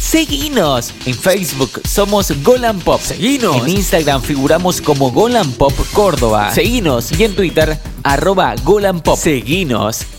Seguinos. En Facebook somos Golan Pop. Seguinos. En Instagram figuramos como Golan Pop Córdoba. Seguinos y en Twitter @Golan Pop. Seguinos.